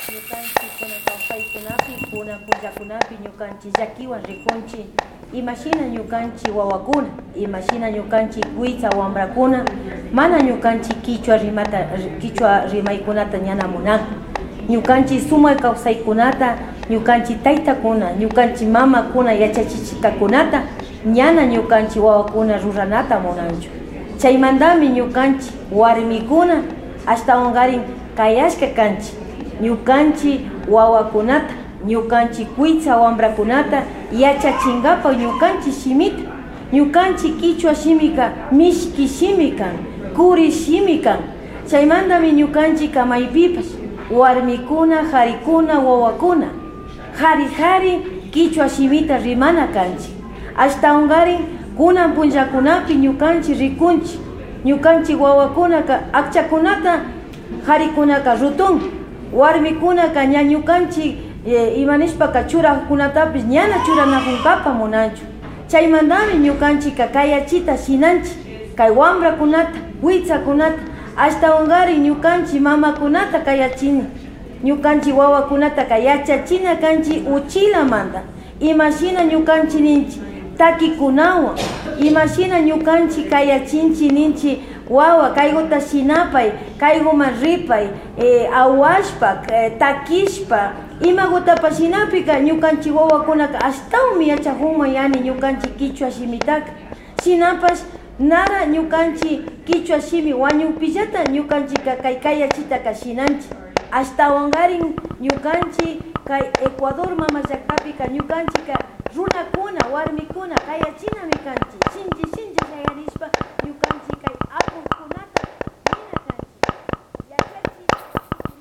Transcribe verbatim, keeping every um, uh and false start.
ñukanchik kunan kawsaykunapi kunan punllakunapi ñukanchik llakiwan rikunchik imashina ñukanchik wawakuna imashina ñukanchik witsa wambrakuna mana ñukanchik kichwa rimata kichwa rimaykunata ñanamunan ñukanchik sumay kawsaykunata ñukanchik taytakuna ñukanchik mamakuna yachachichikakunata ñana ñukanchik wawakuna ruranata munanchu chaymantami ñukanchik warmikuna ashtawankarin kayashka kanchik ñukanchik wawakunata ñukanchik witsa wambrakunata yachachinkapak ñukanchik shimita ñukanchik kichwa shimika mishki shimi kan kuri shimi kan chaymantami ñukanchik kamaypipash warmikuna harikuna wawakuna hari hari kichwa shimita rimana kanchik ashtawankarin kunan punllakunapi ñukanchik rikunchik ñukanchik wawakunaka akchakunata harikunaka rutun warmikunaka ña ñukanchik e, imanishpaka churakunatapis ñana churanakunkapa munanchu chaymantami ñukanchik kayachita shinanchik kay wambrakunata witsakunata ashtawankarin ñukanchik mamakunata kayachini ñukanchik wawakunata kayachachina kanchik uchilamanta imashina ñukanchik ninchik takikunawan imashina ñukanchik kayachinchik ninchik wawa kayguta shinapay kayguman ripay eh, awashpa eh, takishpa imagutapas shinapika ñukanchik wawakunaka ashtawmi yachajunman yani ñukanchik kichwa shimitaka shinapas nara ñukanchik kichwa shimi wañukpillata ñukanchik kay kayachitaka shinanchik ashtawankarin ñukanchik kay Ecuador mama llakapika ñukanchik runakuna warmikuna kayachinami kanchik shinchi shinchi sayarishpa ñukanchik